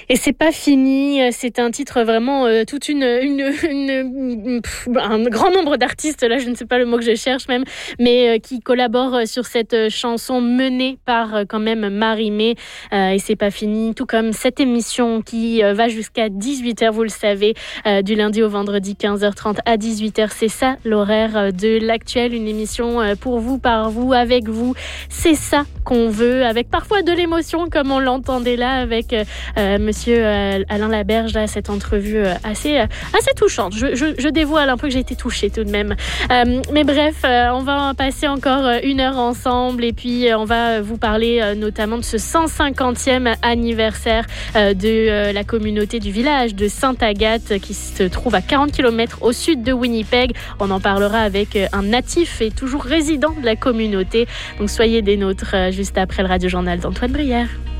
Et c'est pas fini, c'est un titre vraiment toute un grand nombre d'artistes, là je ne sais pas le mot que je cherche même, mais qui collaborent sur cette chanson menée par quand même Marie-Mé. Et c'est pas fini, tout comme cette émission qui va jusqu'à 18h, vous le savez, du lundi au vendredi 15h30 à 18h. C'est ça l'horaire de l'Actuel, une émission pour vous, par vous, avec vous. C'est ça qu'on veut, avec parfois de l'émotion comme on l'entendait là avec Monsieur Alain Laberge, là, cette entrevue assez touchante. Je dévoile un peu que j'ai été touchée tout de même. Mais bref, on va passer encore une heure ensemble et puis on va vous parler notamment de ce 150e anniversaire de la communauté du village de Sainte-Agathe qui se trouve à 40 km au sud de Winnipeg. On en parlera avec un natif et toujours résident de la communauté. Donc soyez des nôtres juste après le Radio Journal d'Antoine Brière.